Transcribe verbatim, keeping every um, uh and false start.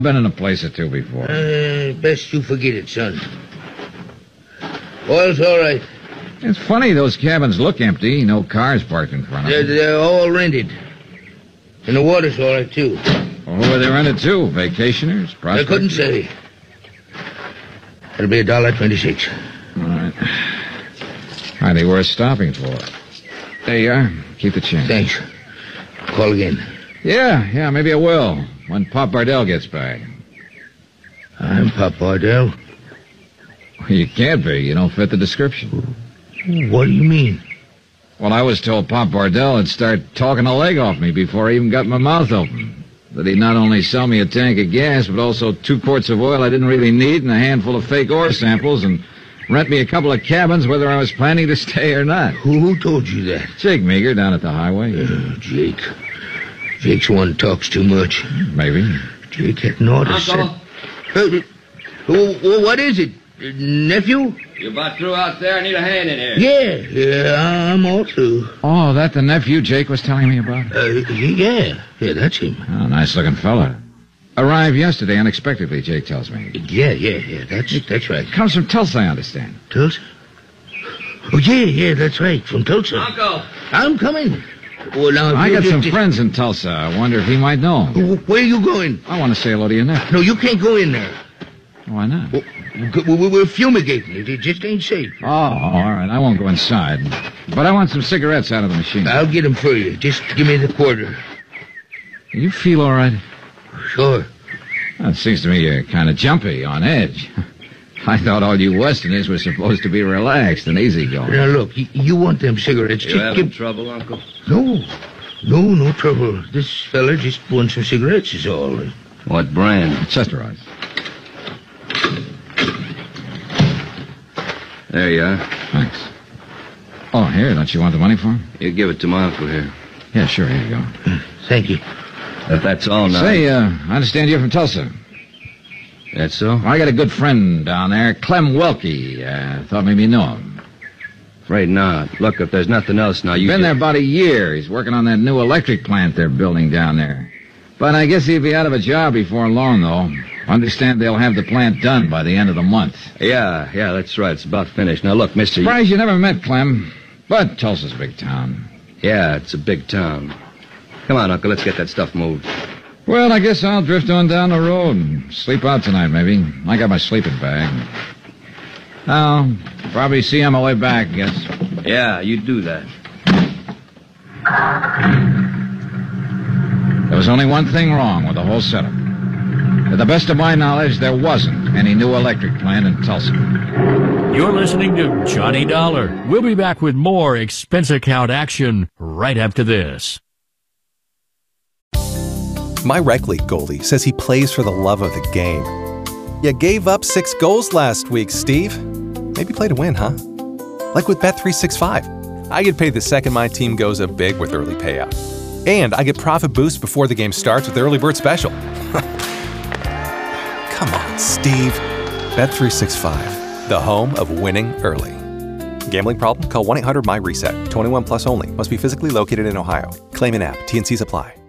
Been in a place or two before. Uh, best you forget it, son. Oil's all right. It's funny, those cabins look empty. No cars parked in front of They're, them. they're all rented. And the water's all right, too. Well, who are they rented to? Vacationers? Prospectors? I couldn't say. It'll be a dollar twenty-six. All right. Hardly worth stopping for. There you are. Keep the change. Thanks. Call again. Yeah, yeah, maybe I will. When Pop Bardell gets back. I'm Pop Bardell. You can't be. You don't fit the description. What do you mean? Well, I was told Pop Bardell would start talking a leg off me before I even got my mouth open. That he'd not only sell me a tank of gas, but also two quarts of oil I didn't really need and a handful of fake ore samples and rent me a couple of cabins whether I was planning to stay or not. Who, who told you that? Jake Meager down at the highway. Uh, Jake. Jake's one who talks too much. Maybe. Jake hadn't ought to say. Uh, uh, what is it? Uh, nephew? You about through out there? I need a hand in here. Yeah, yeah, I'm all through. Oh, that the nephew Jake was telling me about? Uh, yeah, yeah, that's him. Oh, nice-looking fella. Arrived yesterday unexpectedly, Jake tells me. Yeah, yeah, yeah, that's that's right. Comes from Tulsa, I understand. Tulsa? Oh, yeah, yeah, that's right, from Tulsa. Uncle! I'm coming. Well, now, if I you got just- some friends in Tulsa. I wonder if he might know him. Where are you going? I want to say hello to your nephew. No, you can't go in there. Why not? Well, we- We're fumigating it. It just ain't safe. Oh, all right. I won't go inside. But I want some cigarettes out of the machine. I'll get them for you. Just give me the quarter. You feel all right? Sure. Well, it seems to me you're kind of jumpy, on edge. I thought all you Westerners were supposed to be relaxed and easygoing. Now, look, you, you want them cigarettes. You just having give... trouble, Uncle? No. No, no trouble. This fella just wants some cigarettes is all. What brand? Chesterite. There you are. Thanks. Oh, here, don't you want the money for him? You give it to my uncle here. Yeah, sure, here you go. Thank you. If that's all now. Say, uh, I understand you're from Tulsa. That's so? I got a good friend down there, Clem Welke. Uh, thought maybe you know him. Afraid not. Look, if there's nothing else now, you Been just... there about a year. He's working on that new electric plant they're building down there. But I guess he'll be out of a job before long, though. Understand they'll have the plant done by the end of the month. Yeah, yeah, that's right. It's about finished. Now, look, mister... Surprised you never met Clem. But Tulsa's a big town. Yeah, it's a big town. Come on, Uncle, let's get that stuff moved. Well, I guess I'll drift on down the road and sleep out tonight, maybe. I got my sleeping bag. I'll probably see you on my way back, I guess. Yeah, you do that. There was only one thing wrong with the whole setup. To the best of my knowledge, there wasn't any new electric plant in Tulsa. You're listening to Johnny Dollar. We'll be back with more expense account action right after this. My rec league goalie says he plays for the love of the game. You gave up six goals last week, Steve. Maybe play to win, huh? Like with Bet three sixty-five. I get paid the second my team goes up big with early payout. And I get profit boosts before the game starts with Early Bird Special. Come on, Steve. Bet three sixty-five, the home of winning early. Gambling problem? Call one eight hundred M Y RESET. twenty-one plus only. Must be physically located in Ohio. Claim in app. T and Cs apply.